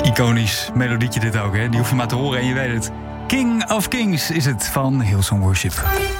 Iconisch melodietje dit ook, hè? Die hoef je maar te horen en je weet het. King of Kings is het van Hillsong Worship.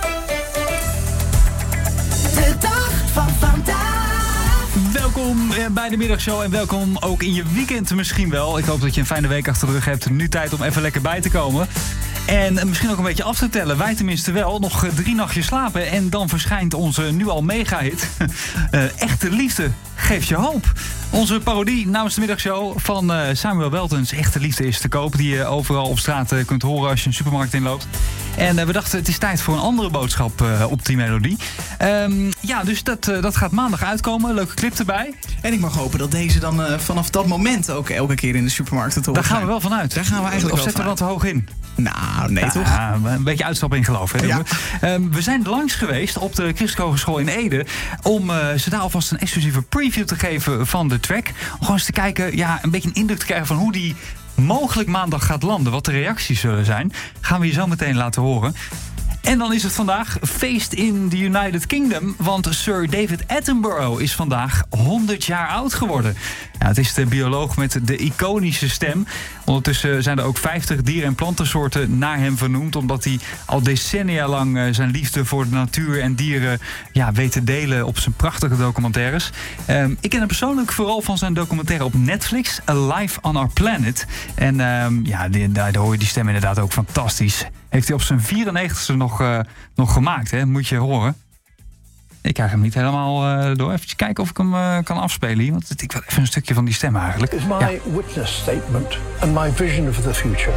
De dag van vandaag. Welkom bij de middagshow en welkom ook in je weekend misschien wel. Ik hoop dat je een fijne week achter de rug hebt. Nu tijd om even lekker bij te komen. En misschien ook een beetje af te tellen. Wij tenminste wel. Nog 3 nachtjes slapen. En dan verschijnt onze nu al mega-hit. Echte liefde geeft je hoop. Onze parodie namens de middagshow van Samuel Weltens. Echte liefde is te koop. Die je overal op straat kunt horen als je een supermarkt inloopt. En we dachten het is tijd voor een andere boodschap op die melodie. Dus dat gaat maandag uitkomen. Leuke clip erbij. En ik mag hopen dat deze dan vanaf dat moment ook elke keer in de supermarkt te horen. Daar gaan we wel vanuit. Daar gaan we eigenlijk of zetten we dat te hoog in? Nou, nee toch? Ja, een beetje uitstappen in geloof. Hè, ja. We zijn langs geweest op de Christelijke Hogeschool in Ede. Om ze daar alvast een exclusieve preview te geven van de track. Om gewoon eens te kijken, een beetje een indruk te krijgen van hoe die mogelijk maandag gaat landen. Wat de reacties zullen zijn. Gaan we je zo meteen laten horen. En dan is het vandaag feest in de United Kingdom. Want Sir David Attenborough is vandaag 100 jaar oud geworden. Ja, het is de bioloog met de iconische stem. Ondertussen zijn er ook 50 dier- en plantensoorten naar hem vernoemd. Omdat hij al decennia lang zijn liefde voor de natuur en dieren weet te delen op zijn prachtige documentaires. Ik ken hem persoonlijk vooral van zijn documentaire op Netflix, A Life on Our Planet. En daar hoor je die stem inderdaad ook fantastisch. Heeft hij op zijn 94ste nog gemaakt, hè? Moet je horen. Ik krijg hem niet helemaal door. Even kijken of ik hem kan afspelen hier. Want ik wil even een stukje van die stem eigenlijk. Is my witness statement and my vision of the future.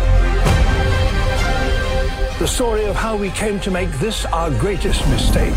The story of how we came to make this our greatest mistake.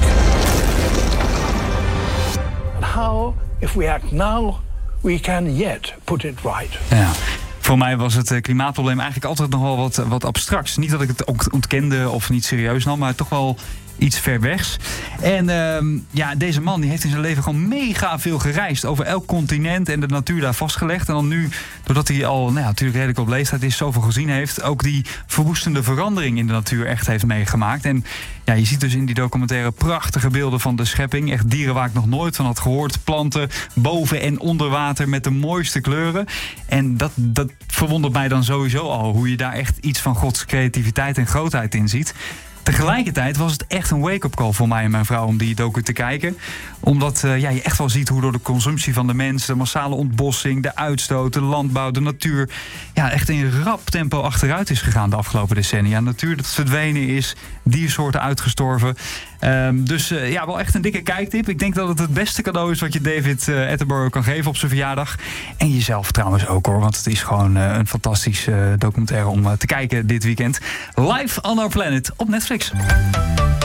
And how, if we act now, we can yet put it right. Ja. Voor mij was het klimaatprobleem eigenlijk altijd nog wel wat abstracts. Niet dat ik het ontkende of niet serieus nam, maar toch wel iets ver wegs. En deze man die heeft in zijn leven gewoon mega veel gereisd. Over elk continent en de natuur daar vastgelegd. En dan nu, doordat hij al natuurlijk redelijk op leeftijd is, zoveel gezien heeft, ook die verwoestende verandering in de natuur echt heeft meegemaakt. En je ziet dus in die documentaire prachtige beelden van de schepping. Echt dieren waar ik nog nooit van had gehoord. Planten boven en onder water met de mooiste kleuren. En dat verwondert mij dan sowieso al. Hoe je daar echt iets van Gods creativiteit en grootheid in ziet. Tegelijkertijd was het echt een wake-up call voor mij en mijn vrouw om die docu te kijken. Omdat je echt wel ziet hoe door de consumptie van de mens, de massale ontbossing, de uitstoot, de landbouw, de natuur echt in rap tempo achteruit is gegaan de afgelopen decennia. Natuur dat verdwenen is, diersoorten uitgestorven. Wel echt een dikke kijktip. Ik denk dat het beste cadeau is wat je David Attenborough kan geven op zijn verjaardag. En jezelf trouwens ook hoor, want het is gewoon een fantastische documentaire om te kijken dit weekend. Live on Our Planet op Netflix.